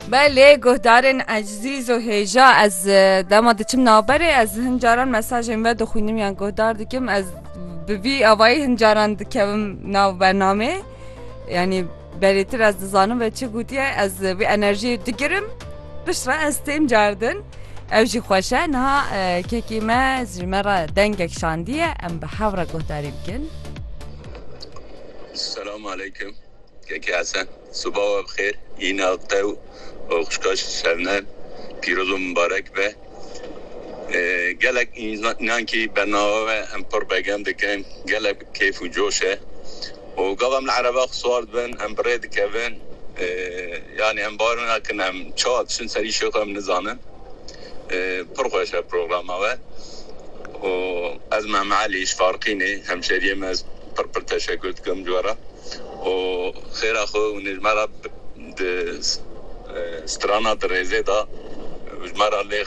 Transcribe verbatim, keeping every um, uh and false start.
بله گهدارن عزیز و هیجا از دما دچم نابره از هنجاران مساجم و دخوینم یان گهدار دکم از ببی آوای هنجاران دکم ناو برنامه یعنی بریتر از دزانم و چه گوتیه از بی انرژی دگرم بشرا از تیم جاردن اوجی خوشه نه که که ما زمرا دنگک شاندیه ام به حور گهداری بکن. السلام علیکم که که حسن صبح بخیر این اقتو و خوشکاش شرنل پیروز و مبارک به گلک اینان که برنامه ام پر بگم دکن گلک کیف و جوشه و قوام العربة خصوارد بن ام بريد كابن يعني ام بارنا كنا ام چاد شن سري شوق ام نزانن پرخوشه پروگرام ها و از ما معلیش فارقینه همشریم از پر پر تشکر کم جوارا و خیر اخو نجمرا استرانا درزه دا نجمرا